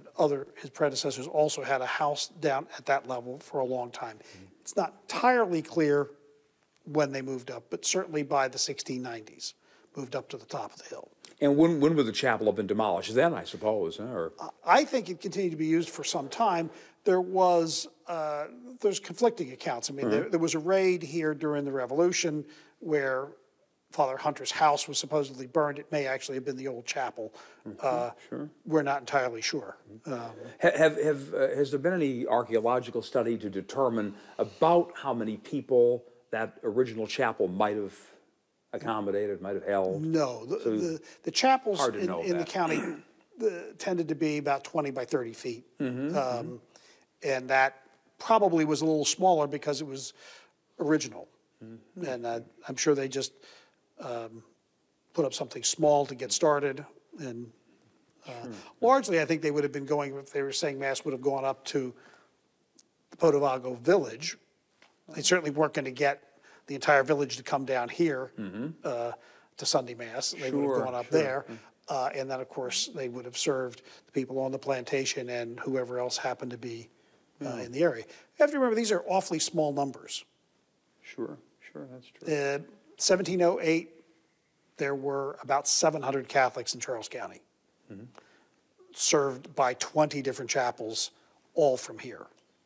and his predecessors also had a house down at that level for a long time. It's not entirely clear when they moved up, but certainly by the 1690s, moved up to the top of the hill. And when would the chapel have been demolished then, I suppose? Huh? Or? I think it continued to be used for some time. There's conflicting accounts. I mean, there was a raid here during the Revolution where Father Hunter's house was supposedly burned. It may actually have been the old chapel. Sure. We're not entirely sure. Has there been any archaeological study to determine about how many people that original chapel might have accommodated, might have held? No. The chapels in the county tended to be about 20 by 30 feet. And that probably was a little smaller because it was original. And I'm sure they just put up something small to get started. And largely, I think they would have been going, if they were saying Mass, would have gone up to the Potovago village. They certainly weren't going to get the entire village to come down here to Sunday Mass. They would have gone up there. And then, of course, they would have served the people on the plantation and whoever else happened to be in the area. You have to remember, these are awfully small numbers. Sure, that's true. 1708, there were about 700 Catholics in Charles County, served by 20 different chapels, all from here.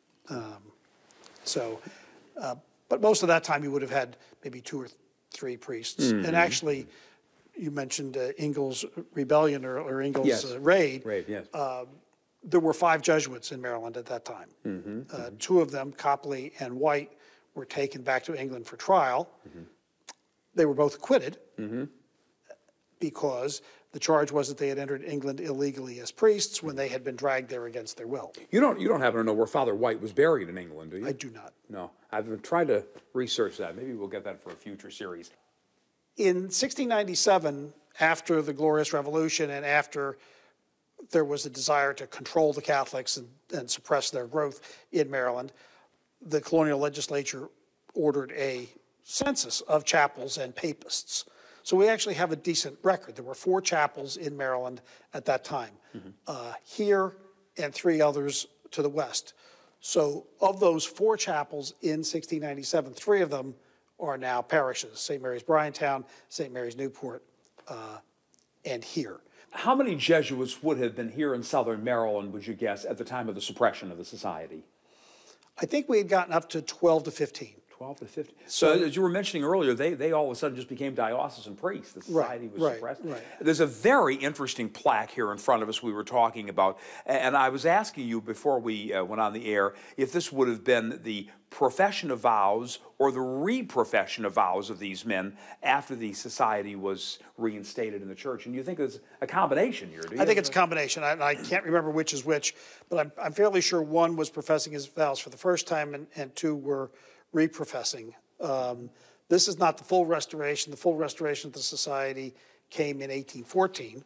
But most of that time you would have had maybe 2 or 3 priests. And actually, you mentioned Ingles' rebellion or Ingles' raid. Yes. There were 5 Jesuits in Maryland at that time. 2 of them, Copley and White, were taken back to England for trial. They were both acquitted because the charge was that they had entered England illegally as priests when they had been dragged there against their will. You don't happen to know where Father White was buried in England, do you? I do not. No. I've been trying to research that. Maybe we'll get that for a future series. In 1697, after the Glorious Revolution and after there was a desire to control the Catholics and suppress their growth in Maryland, the colonial legislature ordered a census of chapels and papists. So we actually have a decent record. There were 4 chapels in Maryland at that time, here and 3 others to the west. So of those 4 chapels in 1697, 3 of them are now parishes: St. Mary's Bryantown, St. Mary's Newport, and here. How many Jesuits would have been here in southern Maryland, would you guess, at the time of the suppression of the society? I think we had gotten up to 12 to 15. 12 to 15. So as you were mentioning earlier, they all of a sudden just became diocesan priests. The society was suppressed. There's a very interesting plaque here in front of us we were talking about. And I was asking you before we went on the air if this would have been the profession of vows or the reprofession of vows of these men after the society was reinstated in the church. And you think it's a combination here, do you? I think it's a combination. I can't remember which is which, but I'm fairly sure one was professing his vows for the first time and 2 were reprofessing. This is not the full restoration. The full restoration of the society came in 1814,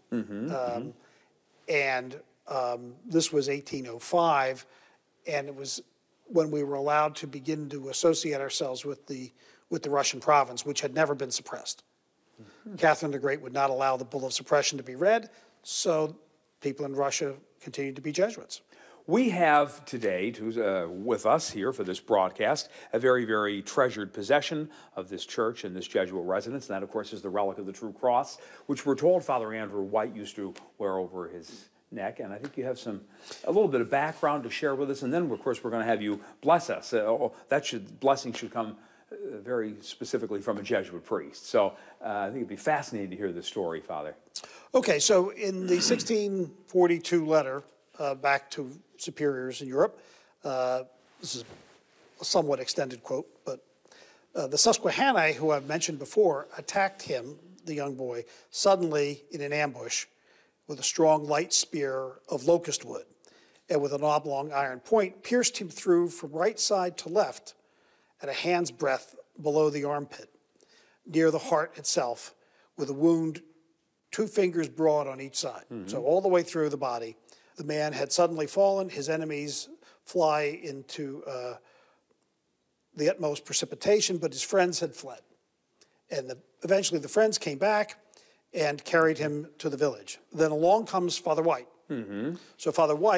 and this was 1805, and it was when we were allowed to begin to associate ourselves with the Russian province, which had never been suppressed. Catherine the Great would not allow the Bull of Suppression to be read, so people in Russia continued to be Jesuits. We have today, with us here for this broadcast, a very, very treasured possession of this church and this Jesuit residence, and that, of course, is the relic of the True Cross, which we're told Father Andrew White used to wear over his neck. And I think you have a little bit of background to share with us, and then, of course, we're going to have you bless us. Blessing should come very specifically from a Jesuit priest. So I think it'd be fascinating to hear this story, Father. Okay, so in the 1642 letter back to superiors in Europe, this is a somewhat extended quote, but the Susquehannock, who I've mentioned before, attacked him, the young boy, suddenly in an ambush with a strong light spear of locust wood, and with an oblong iron point, pierced him through from right side to left at a hand's breadth below the armpit, near the heart itself, with a wound 2 fingers broad on each side. So all the way through the body. The man had suddenly fallen. His enemies fly into the utmost precipitation, but his friends had fled. And eventually the friends came back and carried him to the village. Then along comes Father White. So Father White